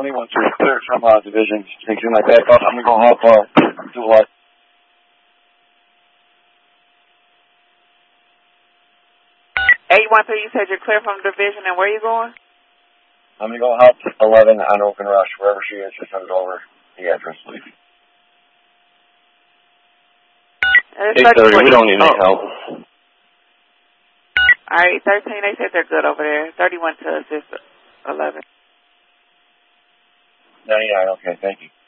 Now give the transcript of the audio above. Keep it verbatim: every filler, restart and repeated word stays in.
twenty-one three, clear from uh, division. Thinking my back up. I'm going to go help uh, do what? eight one three, you said you're clear from division, and where are you going? I'm going to go help eleven on Open Rush. Wherever she is, just send it over the address, please. eight thirty, we don't need any help. All right, thirteen, they said they're good over there. thirty-one to assist eleven. ninety-nine, okay, thank you.